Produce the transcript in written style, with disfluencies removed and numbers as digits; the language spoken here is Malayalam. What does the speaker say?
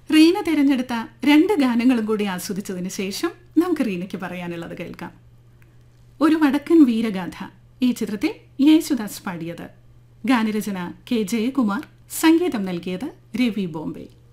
റീന തിരഞ്ഞെടുത്ത 2 ഗാനങ്ങളും കൂടി ആസ്വദിച്ചതിന് ശേഷം നമുക്ക് റീനയ്ക്ക് പറയാനുള്ളത് കേൾക്കാം. ഒരു വടക്കൻ വീരഗാഥ ഈ ചിത്രത്തിൽ യേശുദാസ് പാടിയത്. ഗാനരചന കെ ജയകുമാർ, സംഗീതം നൽകിയത് രവി ബോംബെ.